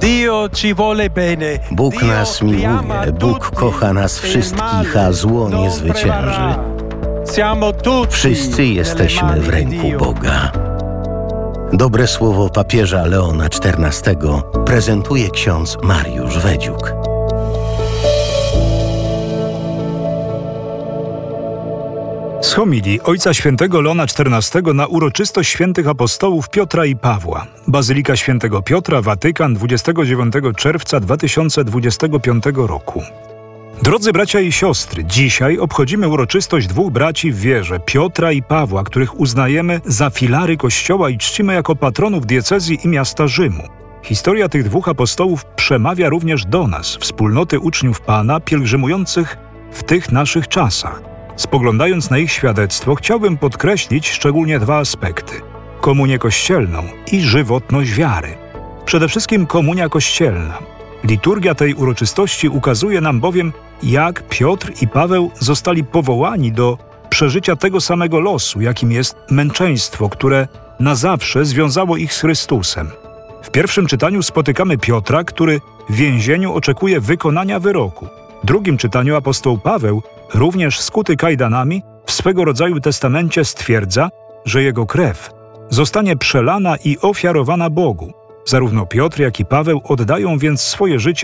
Bóg nas miłuje, Bóg kocha nas wszystkich, a zło nie zwycięży. Wszyscy jesteśmy w ręku Boga. Dobre słowo papieża Leona XIV prezentuje ksiądz Mariusz Wedziuk. Z homilii Ojca Świętego Leona XIV na uroczystość świętych apostołów Piotra i Pawła. Bazylika Świętego Piotra, Watykan, 29 czerwca 2025 roku. Drodzy bracia i siostry, dzisiaj obchodzimy uroczystość dwóch braci w wierze, Piotra i Pawła, których uznajemy za filary Kościoła i czcimy jako patronów diecezji i miasta Rzymu. Historia tych dwóch apostołów przemawia również do nas, wspólnoty uczniów Pana, pielgrzymujących w tych naszych czasach. Spoglądając na ich świadectwo, chciałbym podkreślić szczególnie dwa aspekty: komunię kościelną i żywotność wiary. Przede wszystkim komunia kościelna. Liturgia tej uroczystości ukazuje nam bowiem, jak Piotr i Paweł zostali powołani do przeżycia tego samego losu, jakim jest męczeństwo, które na zawsze związało ich z Chrystusem. W pierwszym czytaniu spotykamy Piotra, który w więzieniu oczekuje wykonania wyroku. W drugim czytaniu apostoł Paweł, również skuty kajdanami, w swego rodzaju testamencie stwierdza, że jego krew zostanie przelana i ofiarowana Bogu. Zarówno Piotr, jak i Paweł oddają więc swoje życie